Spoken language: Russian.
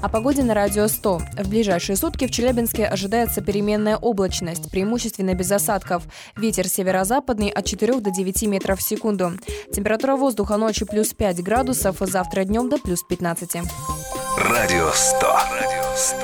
О погоде на Радио 100. В ближайшие сутки в Челябинске ожидается переменная облачность, преимущественно без осадков. Ветер северо-западный от 4 до 9 метров в секунду. Температура воздуха ночью плюс 5 градусов, завтра днем до плюс 15. Радио 100.